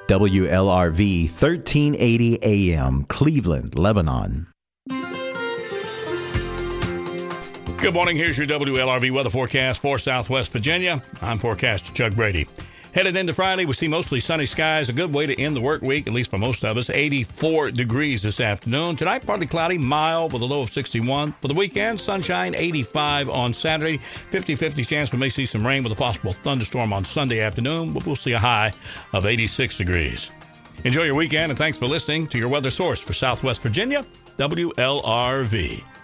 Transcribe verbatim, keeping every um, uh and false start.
W L R V, thirteen eighty A M, Cleveland, Lebanon. Good morning. Here's your W L R V weather forecast for Southwest Virginia. I'm forecaster Chuck Brady. Headed into Friday, we see mostly sunny skies. A good way to end the work week, at least for most of us. eighty-four degrees this afternoon. Tonight, partly cloudy, mild with a low of sixty-one. For the weekend, sunshine, eighty-five on Saturday. fifty-fifty chance we may see some rain with a possible thunderstorm on Sunday afternoon, but we'll see a high of eighty-six degrees. Enjoy your weekend, and thanks for listening to your weather source for Southwest Virginia, W L R V.